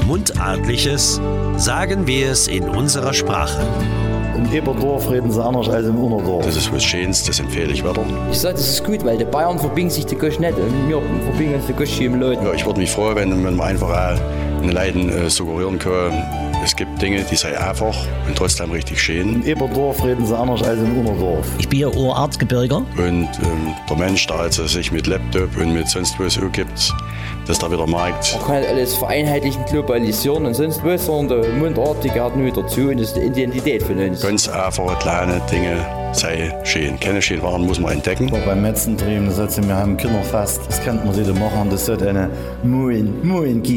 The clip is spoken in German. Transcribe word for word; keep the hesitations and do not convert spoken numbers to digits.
Mundartliches, sagen wir es in unserer Sprache. Im Eberdorf reden sie anders als im Unterdorf. Das ist was Schönes, das empfehle ich weiter. Ich sage, das ist gut, weil die Bayern verbiegen sich die Gosch nicht und wir verbiegen uns die Gosch hier im Leuten. Ja, ich würde mich freuen, wenn, wenn man einfach auch den Leuten äh, suggerieren kann, es gibt Dinge, die sind einfach und trotzdem richtig schön. Im Eberdorf reden sie anders als im Unterdorf. Ich bin ja Urerzgebirger. Und ähm, der Mensch, der also sich mit Laptop und mit sonst was umgibt, dass da wieder merkt. Man kann nicht alles vereinheitlichen, globalisieren und sonst was, sondern der Mundart, die gehört nur dazu und das ist die Identität von uns. Ganz einfache, kleine Dinge sei schön. Keine schönen Waren muss man entdecken. Aber beim Metzentrieben, das heißt, wir haben Kinderfest, das könnte man nicht machen, das sollte eine Moin, Moin